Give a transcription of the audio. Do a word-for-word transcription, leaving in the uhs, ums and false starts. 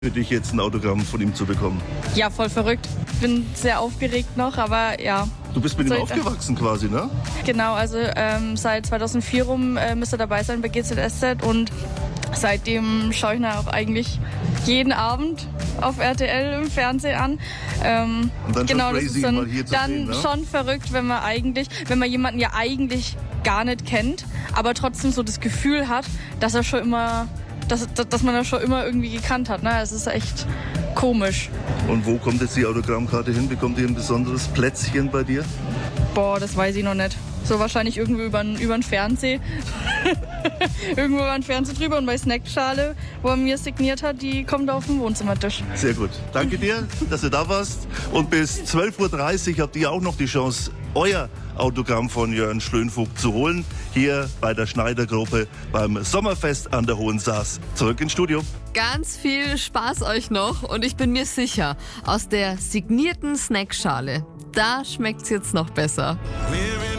für dich jetzt ein Autogramm von ihm zu bekommen? Ja, voll verrückt. Bin sehr aufgeregt noch, aber ja. Du bist mit ihm Soll ich aufgewachsen quasi, ne? Genau, also ähm, seit zweitausendvier rum äh, müsste er dabei sein bei G Z S Z und seitdem schaue ich ihn auch eigentlich jeden Abend auf R T L im Fernsehen an. Ähm, Und dann schon genau, das crazy, ist dann, mal hier zu dann sehen, ne? schon verrückt, wenn man eigentlich, wenn man jemanden ja eigentlich gar nicht kennt, aber trotzdem so das Gefühl hat, dass er schon immer, dass, dass man er schon immer irgendwie gekannt hat. Ne? Es ist echt komisch. Und wo kommt jetzt die Autogrammkarte hin? Bekommt ihr ein besonderes Plätzchen bei dir? Boah, das weiß ich noch nicht. So wahrscheinlich irgendwo über den Fernseher. Irgendwo über den Fernseher drüber und bei Snackschale, wo er mir signiert hat, die kommt auf den Wohnzimmertisch. Sehr gut. Danke dir, dass du da warst. Und bis zwölf Uhr dreißig habt ihr auch noch die Chance, euer Autogramm von Jörn Schlönvogt zu holen. Hier bei der Schneidergruppe beim Sommerfest an der Hohen Saas. Zurück ins Studio. Ganz viel Spaß euch noch und ich bin mir sicher, aus der signierten Snackschale, da schmeckt's jetzt noch besser.